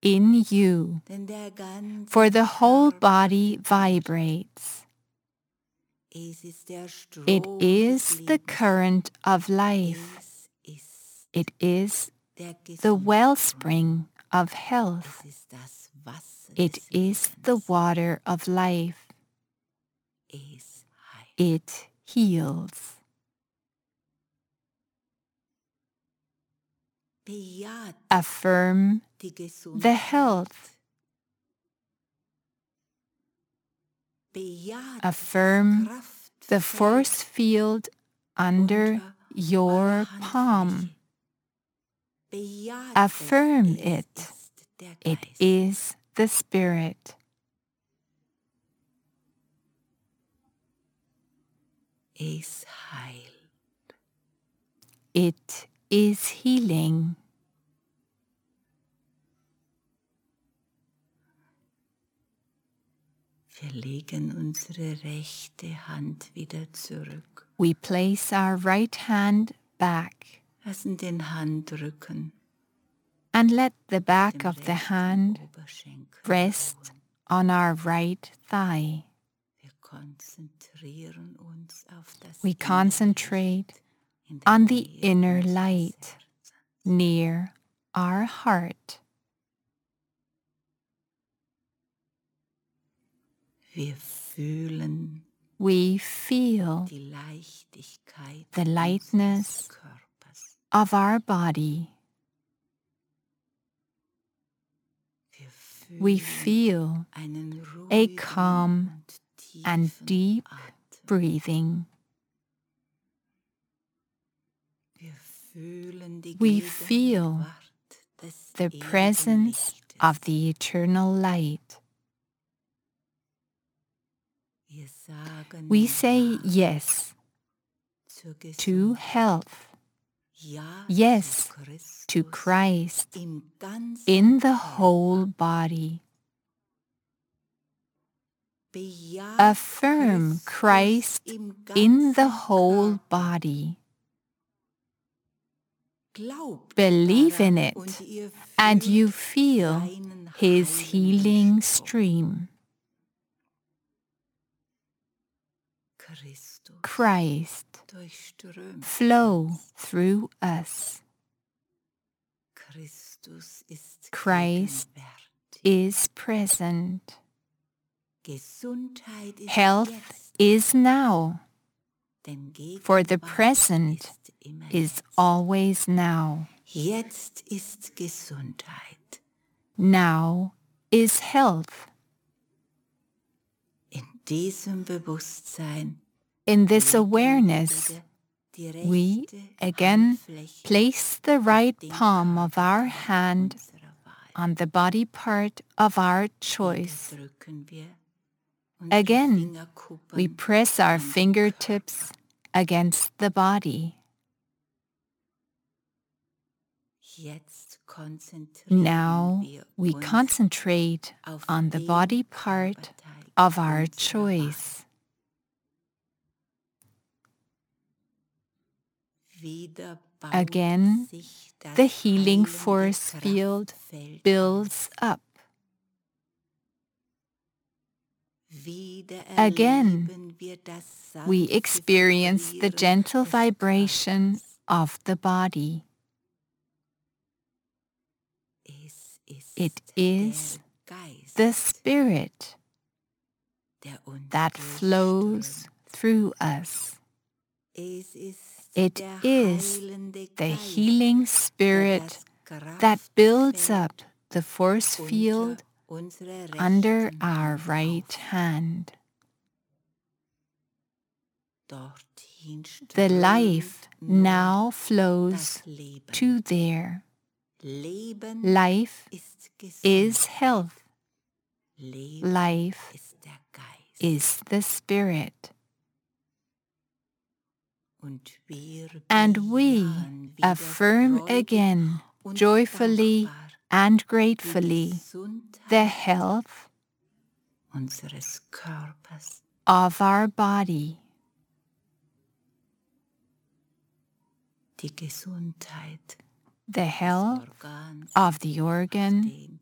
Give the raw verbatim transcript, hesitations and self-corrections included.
in you, denn der ganze for the whole Körper body vibrates. Es ist der Strom It is des the Lebens. current of life. Es ist It is der the Gesundheitsgrund. wellspring of health. Es ist das Wasser It des is Lebens. the water of life. Es heilt. It heals. Bejaht Affirm die the Gesundheit. health. Bejaht Affirm das the Kraftfeld force field under unter your eurer palm. Handfläche. Bejaht Affirm es, it. es ist der It Geist. is the Spirit. Es heilt. It is healing. Wir legen unsere rechte Hand wieder zurück. We place our right hand back Lassen den Handrücken and let the back dem of the rechten hand Oberschenkel rest ruhen. on our right thigh. Wir konzentrieren uns auf das We innere concentrate Licht in der on the Nähe inner unseres light Herzens. near our heart. Wir fühlen We feel die Leichtigkeit the unseres lightness Körpers. of our body. Wir We fühlen feel einen a ruhigen calm und and tiefen deep Atem. breathing. Wir fühlen die We Gegenwart feel des the ewigen presence Lichtes. of the eternal light. Wir sagen We say Ja yes zur to Gesundheit. health, Ja yes zu Christus to Christ im ganzen in the Körper. whole body. Bejaht Affirm Christus Christ im in the ganzen whole Körper. body. Glaubt Believe in daran it, und ihr and you fühlt feel seinen His heilenden healing Strom. stream. Christus Christ durchströmt flow uns. through us. Christus ist Christ gegenwärtig. is present. Gesundheit ist Health jetzt, is now, denn for the Gegenwart present ist immer is jetzt. always now. Jetzt ist Gesundheit. Now is health. In diesem Bewusstsein In this legen wir awareness, wieder die we rechte again Handfläche place the auf right den palm of our Körperteil hand unserer Wahl. on the body part of our Wieder choice. drücken wir unsere Again, Fingerkuppen we press our an den fingertips Körper. against the body. Jetzt konzentrieren Now wir we uns concentrate auf on the den body part Körperteil of our unserer choice. Wahl. Wieder baut Again, sich das the healing heilende force field Kraftfeld builds auf. up. Wieder Again, erleben wir das We sanfte experience the Vibrieren gentle des vibration Körpers. of the body. Es ist It is der Geist, the Spirit der uns that flows durchströmt. through us. Es ist It der is heilende the Geist, healing der Spirit das that builds Kraftfeld up the force unter field unserer under rechten our Hand right aufbaut. hand. Dorthin The strömt life nun now das flows Leben. to there. Leben Life ist is Gesundheit. health. Leben Life ist der Geist. is the Spirit. Und wir And we bejahen wieder affirm freudig again, und joyfully dankbar and die gratefully, Gesundheit the health unseres Körpers. of our body, Die Gesundheit the des health Organs, of the auf organ den